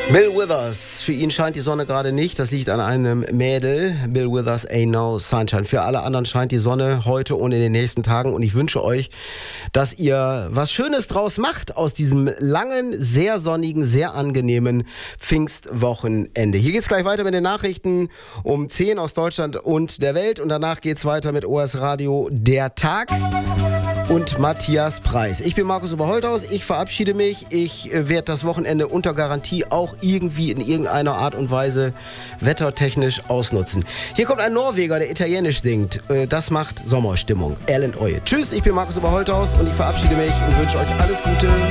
Bill Withers, für ihn scheint die Sonne gerade nicht, das liegt an einem Mädel. Bill Withers, Ain't No Sunshine. Für alle anderen scheint die Sonne heute und in den nächsten Tagen und ich wünsche euch, dass ihr was Schönes draus macht aus diesem langen, sehr sonnigen, sehr angenehmen Pfingstwochenende. Hier geht's gleich weiter mit den Nachrichten um 10 aus Deutschland und der Welt und danach geht's weiter mit OS Radio Der Tag und Matthias Preis. Ich bin Markus Oberholthaus, ich verabschiede mich. Ich werde das Wochenende unter Garantie auch irgendwie in irgendeiner Art und Weise wettertechnisch ausnutzen. Hier kommt ein Norweger, der Italienisch singt. Das macht Sommerstimmung. Erlend Oye. Tschüss, ich bin Markus Oberholthaus und ich verabschiede mich und wünsche euch alles Gute.